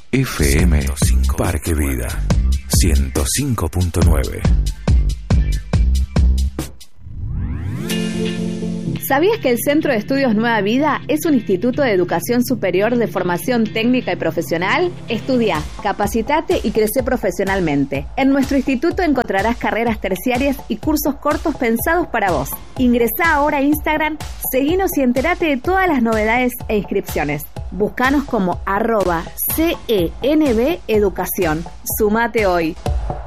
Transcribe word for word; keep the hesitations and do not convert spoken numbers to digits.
F M Parque Vida ciento cinco punto nueve. ¿Sabías que el Centro de Estudios Nueva Vida es un instituto de educación superior de formación técnica y profesional? Estudia, capacitate y crece profesionalmente. En nuestro instituto encontrarás carreras terciarias y cursos cortos pensados para vos. Ingresá ahora a Instagram, seguinos y entérate de todas las novedades e inscripciones. Búscanos como arroba C E N B Educación. Sumate hoy.